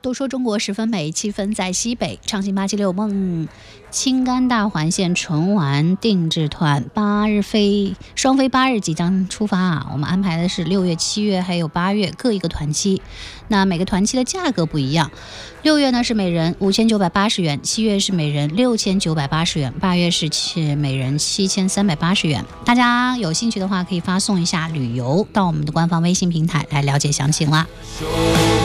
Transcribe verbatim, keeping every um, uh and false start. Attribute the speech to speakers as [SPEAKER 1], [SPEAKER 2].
[SPEAKER 1] 都说中国十分美，七分在西北。畅行八七六梦青甘大环线纯玩定制团八日飞双飞八日即将出发啊！我们安排的是六月、七月还有八月各一个团期。那每个团期的价格不一样，六月呢是每人五千九百八十元，七月是每人六千九百八十元，八月是七每人七千三百八十元。大家有兴趣的话，可以发送一下旅游到我们的官方微信平台来了解详情啦。